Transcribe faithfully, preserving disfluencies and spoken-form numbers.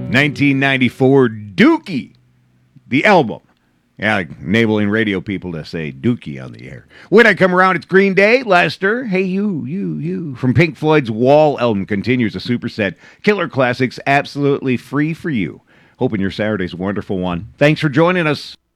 nineteen ninety-four Dookie, the album. Yeah, enabling radio people to say Dookie on the air. When I come around, it's Green Day, Lester. Hey, you, you, you. From Pink Floyd's Wall album continues a superset. Killer classics, absolutely free for you. Hoping your Saturday's a wonderful one. Thanks for joining us.